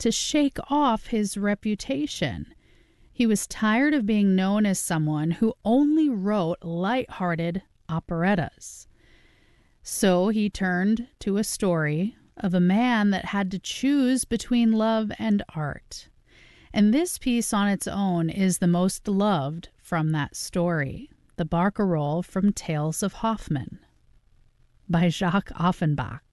to shake off his reputation. He was tired of being known as someone who only wrote light-hearted operettas. So he turned to a story of a man that had to choose between love and art. And this piece on its own is the most loved from that story, the Barcarolle from Tales of Hoffmann by Jacques Offenbach.